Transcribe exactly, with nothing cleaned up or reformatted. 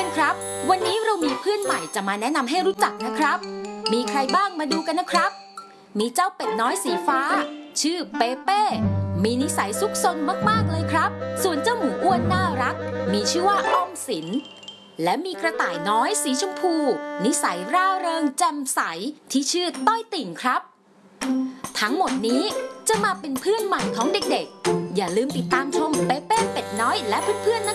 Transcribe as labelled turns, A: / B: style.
A: อนๆครับวันนี้เรามีเพื่อนใหม่จะมาแนะนำให้รู้จักนะครับมีใครบ้างมาดูกันนะครับมีเจ้าเป็ดน้อยสีฟ้าชื่อเปเป้มีนิสัยซุกซนมากๆเลยครับส่วนเจ้าหมูอ้วนน่ารักมีชื่อว่าออมสินและมีกระต่ายน้อยสีชมพูนิสัยร่าเริงแจ่มใสที่ชื่อต้อยติ่งครับทั้งหมดนี้จะมาเป็นเพื่อนใหม่ของเด็กๆอย่าลืมติดตามชมเปเป้เป็ดน้อยและเพื่อนๆนะ